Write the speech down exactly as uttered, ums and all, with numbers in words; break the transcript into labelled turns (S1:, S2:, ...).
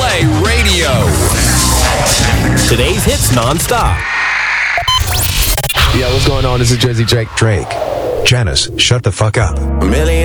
S1: Play Radio. Today's hits nonstop.
S2: Yeah, what's going on? This is Drizzy Drake. Drake.
S3: Janice, shut the fuck up.
S4: Million